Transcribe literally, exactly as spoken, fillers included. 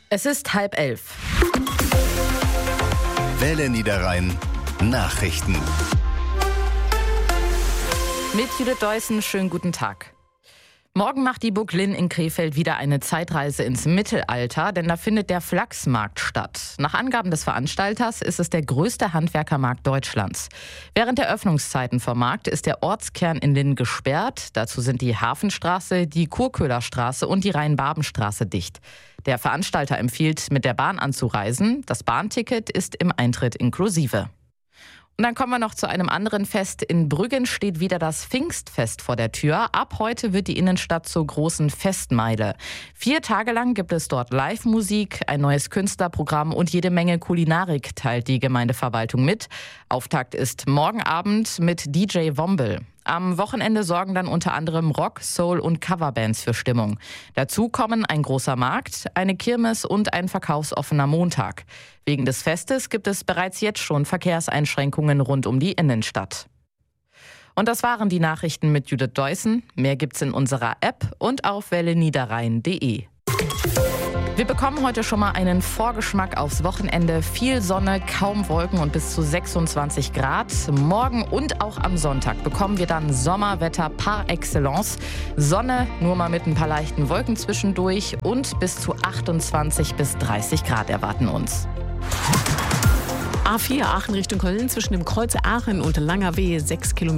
Es ist halb elf. Welle Niederrhein Nachrichten. Mit Judith Deussen, schönen guten Tag. Morgen macht die Burg Linn in Krefeld wieder eine Zeitreise ins Mittelalter, denn da findet der Flachsmarkt statt. Nach Angaben des Veranstalters ist es der größte Handwerkermarkt Deutschlands. Während der Öffnungszeiten vom Markt ist der Ortskern in Linn gesperrt. Dazu sind die Hafenstraße, die Kurköhlerstraße und die Rhein-Baben-Straße dicht. Der Veranstalter empfiehlt, mit der Bahn anzureisen. Das Bahnticket ist im Eintritt inklusive. Und dann kommen wir noch zu einem anderen Fest. In Brüggen steht wieder das Pfingstfest vor der Tür. Ab heute wird die Innenstadt zur großen Festmeile. Vier Tage lang gibt es dort Live-Musik, ein neues Künstlerprogramm und jede Menge Kulinarik teilt die Gemeindeverwaltung mit. Auftakt ist morgen Abend mit D J Wombel. Am Wochenende sorgen dann unter anderem Rock, Soul und Coverbands für Stimmung. Dazu kommen ein großer Markt, eine Kirmes und ein verkaufsoffener Montag. Wegen des Festes gibt es bereits jetzt schon Verkehrseinschränkungen rund um die Innenstadt. Und das waren die Nachrichten mit Judith Deussen. Mehr gibt's in unserer App und auf welle niederrhein punkt de. Wir bekommen heute schon mal einen Vorgeschmack aufs Wochenende. Viel Sonne, kaum Wolken und bis zu sechsundzwanzig Grad. Morgen und auch am Sonntag bekommen wir dann Sommerwetter par excellence. Sonne, nur mal mit ein paar leichten Wolken zwischendurch und bis zu achtundzwanzig bis dreißig Grad erwarten uns. A vier Aachen Richtung Köln zwischen dem Kreuz Aachen und Langerwehe sechs Kilometer.